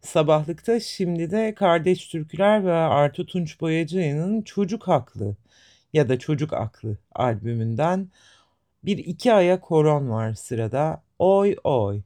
Sabahlıkta şimdi de Kardeş Türküler ve Artu Tunç Boyacı'nın Çocuk Haklı ya da Çocuk Aklı albümünden bir iki aya koron var sırada. Oy oy.